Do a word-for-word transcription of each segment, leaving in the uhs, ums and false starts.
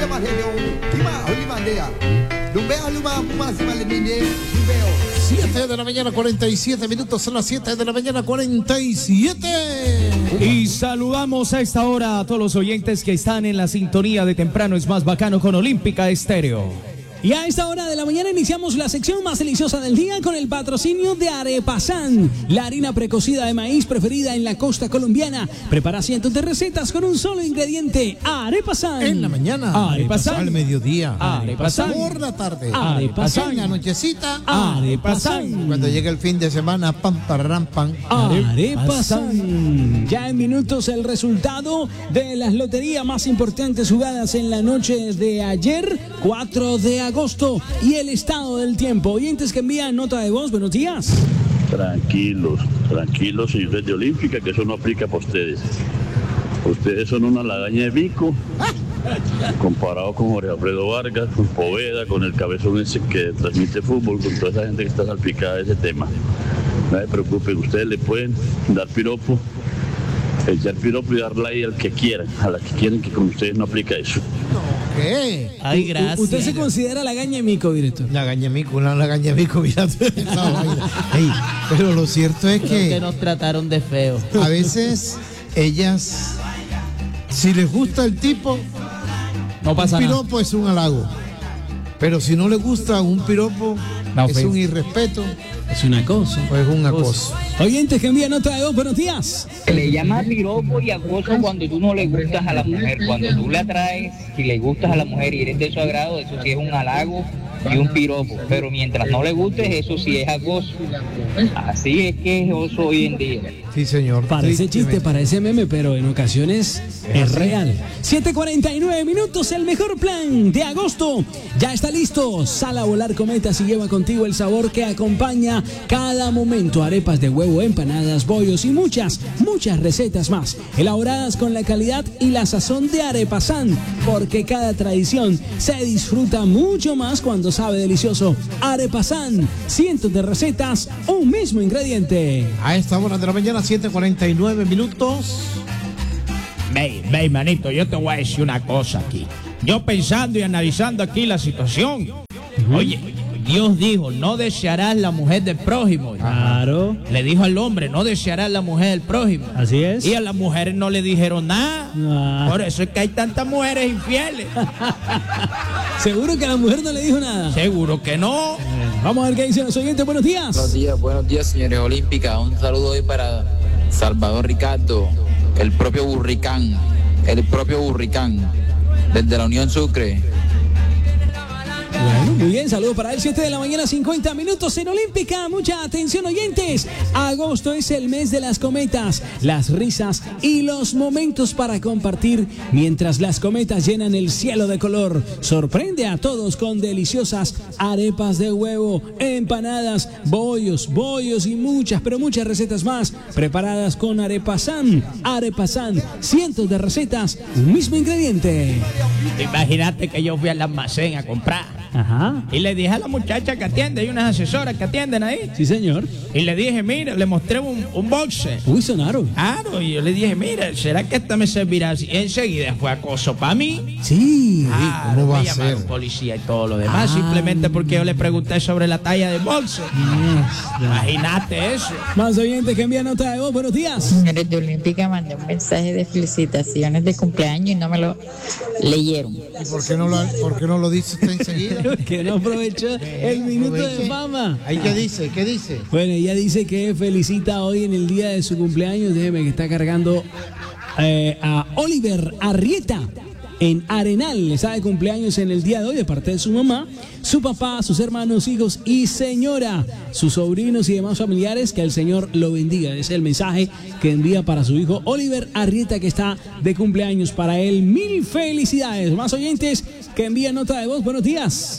siete de la mañana, cuarenta y siete minutos, son las siete de la mañana, cuarenta y siete. Y saludamos a esta hora a todos los oyentes que están en la sintonía de Temprano es Más Bacano con Olímpica Estéreo. Y a esta hora de la mañana iniciamos la sección más deliciosa del día con el patrocinio de Arepasan, la harina precocida de maíz preferida en la costa colombiana. Prepara cientos de recetas con un solo ingrediente: Arepasan. En la mañana, Arepasan. al mediodía, Arepasan. por la tarde, Arepasan. en la nochecita, Arepasan. cuando llegue el fin de semana, pam, parram, pam. Arepasan. Ya en minutos el resultado de las loterías más importantes jugadas en la noche de ayer, cuatro de agosto. agosto y el estado del tiempo. Oyentes que envían nota de voz, buenos días. Tranquilos, tranquilos, señores de Olímpica, que eso no aplica para ustedes. Ustedes son una lagaña de bico, comparado con Jorge Alfredo Vargas, con Poveda, con el cabezón ese que transmite fútbol, con toda esa gente que está salpicada de ese tema. No se preocupen, ustedes le pueden dar piropo, echar piropo y darle ahí al que quieran, a la que quieran, que con ustedes no aplica eso. ¿Qué? Ay, gracias. ¿Usted se considera la gañamico, director? La gañamico, la, la gañamico, mira. Hey, pero lo cierto es que, que nos trataron de feo. A veces ellas, si les gusta el tipo, no pasa un piropo nada. Es un halago. Pero si no le gusta un piropo, no, es pues, un irrespeto. Es un acoso. O es un acoso. Oyentes que envían nota de voz, buenos días. Se le llama piropo y acoso cuando tú no le gustas a la mujer. Cuando tú le atraes, si le gustas a la mujer y eres de su agrado, eso sí es un halago y un piropo. Pero mientras no le gustes, eso sí es acoso. Así es que es oso hoy en día. Sí, señor. Parece chiste, parece meme, pero en ocasiones es, es real. siete cuarenta y nueve minutos, el mejor plan de agosto. Ya está listo. Sal a volar cometas y lleva contigo el sabor que acompaña cada momento. Arepas de huevo, empanadas, bollos y muchas, muchas recetas más. Elaboradas con la calidad y la sazón de Arepasan. Porque cada tradición se disfruta mucho más cuando sabe delicioso. Arepasan, cientos de recetas, un mismo ingrediente. A esta hora de la mañana, siete cuarenta y nueve minutos. Ve, ve, manito, yo te voy a decir una cosa aquí. Yo pensando y analizando aquí la situación. Uh-huh. Oye, Dios dijo, no desearás la mujer del prójimo. Claro. Le dijo al hombre, no desearás la mujer del prójimo. Así es. Y a las mujeres no le dijeron nada. Ah. Por eso es que hay tantas mujeres infieles. ¿Seguro que a la mujer no le dijo nada? Seguro que no. Eh, vamos a ver qué dicen los oyentes. Buenos días. Buenos días, buenos días, señores Olímpica. Un saludo hoy para Salvador Ricardo, el propio Burricán, el propio Burricán, desde la Unión Sucre. Bueno, muy bien, saludos para él. siete de la mañana, cincuenta minutos en Olímpica. Mucha atención, oyentes. Agosto es el mes de las cometas, las risas y los momentos para compartir mientras las cometas llenan el cielo de color. Sorprende a todos con deliciosas arepas de huevo, empanadas, bollos, bollos y muchas, pero muchas recetas más preparadas con Arepasan. Arepasan, cientos de recetas, un mismo ingrediente. Imagínate que yo fui al almacén a comprar. Ajá. Y le dije a la muchacha que atiende, hay unas asesoras que atienden ahí. Sí, señor. Y le dije, mira, le mostré un, un boxe. Uy, sonaron. Claro, y yo le dije, mira, ¿será que esta me servirá así? Y enseguida fue acoso para mí. Sí. Claro, ¿cómo va me a llamaron ser? Policía y todo lo demás, Ah. simplemente porque yo le pregunté sobre la talla del boxe. Yes. Imagínate eso. Más oyentes que envían nota de voz, buenos días. Señores de Olímpica, mandé un mensaje de felicitaciones de cumpleaños y no me lo leyeron. ¿Y por qué no lo, por qué no lo dice usted enseguida? Que no aprovechó el minuto de fama. ¿Ahí qué dice? ¿Qué dice? Bueno, ella dice que felicita hoy en el día de su cumpleaños. Déjeme que está cargando eh, a Oliver Arrieta en Arenal. Está de cumpleaños en el día de hoy de parte de su mamá, su papá, sus hermanos, hijos y señora, sus sobrinos y demás familiares. Que el Señor lo bendiga. Es el mensaje que envía para su hijo Oliver Arrieta, que está de cumpleaños. Para él, mil felicidades. Más oyentes que envían nota de voz. Buenos días.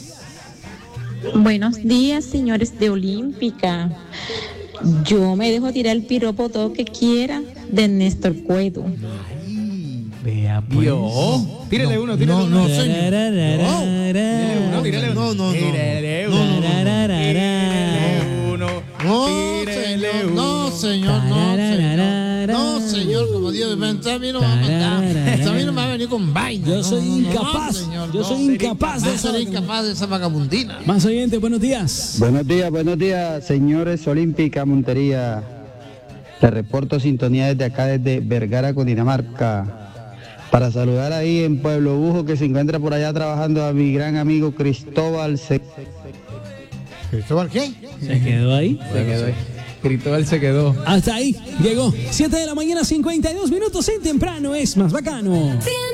Buenos días, señores de Olímpica. Yo me dejo tirar el piropo todo que quiera de Néstor Cueto. Vea, pues. Yo. Tírele uno, tírele No, uno. no, señor. No, tírele uno. No, no, no. Tírele No, uno. no, no. Tírele uno. No, Tírele señor, uno. no, señor, no, señor. No, señor, como Dios me a mí no me va a mandar. A mí no me va a venir con vaina. Yo soy no, incapaz. No, señor, yo no. soy incapaz de eso. eso. Soy incapaz de esa vagabundina. Más oyente, buenos días. Buenos días, buenos días, señores Olímpica Montería. Les reporto sintonía desde acá, desde Vergara, Cundinamarca. Para saludar ahí en Pueblo Bujo, que se encuentra por allá trabajando, a mi gran amigo Cristóbal. Se... ¿Cristóbal qué? ¿Se quedó ahí? Se quedó ahí. Cristóbal se quedó. Hasta ahí llegó. siete de la mañana, cincuenta y dos minutos en temprano. Es más bacano.